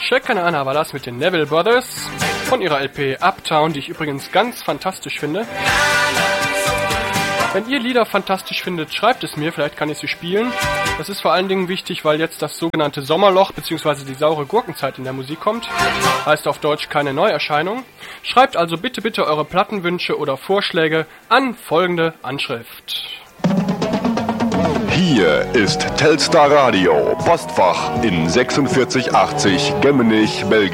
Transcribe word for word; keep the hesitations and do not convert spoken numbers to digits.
Shekinah war das mit den Neville Brothers von ihrer L P Uptown, die ich übrigens ganz fantastisch finde. Wenn ihr Lieder fantastisch findet, schreibt es mir, vielleicht kann ich sie spielen. Das ist vor allen Dingen wichtig, weil jetzt das sogenannte Sommerloch bzw. die saure Gurkenzeit in der Musik kommt. Heißt auf Deutsch keine Neuerscheinung. Schreibt also bitte, bitte eure Plattenwünsche oder Vorschläge an folgende Anschrift. Hier ist Telstar Radio, Postfach in sechsundvierzig achtzig Gemmenich, Belgien.